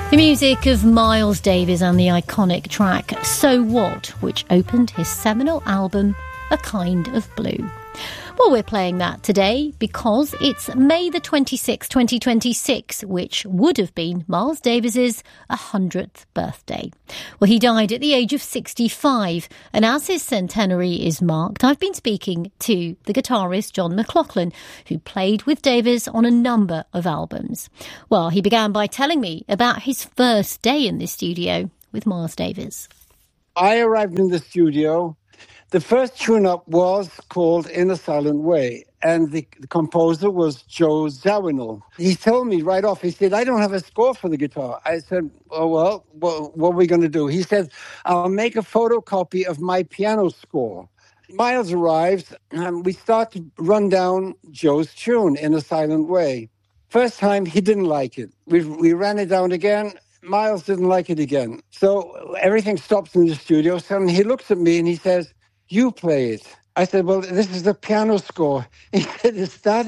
The music of Miles Davis and the iconic track So What, which opened his seminal album A Kind of Blue. Well, we're playing that today because it's May the 26th, 2026, which would have been Miles Davis's 100th birthday. Well, he died at the age of 65, and as his centenary is marked, I've been speaking to the guitarist John McLaughlin, who played with Davis on a number of albums. Well, he began by telling me about his first day in the studio with Miles Davis. I arrived in the studio. The first tune-up was called In a Silent Way, and the composer was Joe Zawinul. He told me right off, he said, I don't have a score for the guitar. I said, oh, well, what are we going to do? He said, I'll make a photocopy of my piano score. Miles arrives, and we start to run down Joe's tune, In a Silent Way. First time, he didn't like it. We ran it down again. Miles didn't like it again. So everything stops in the studio. Suddenly he looks at me and he says, you play it. I said, well, this is the piano score. He said, is that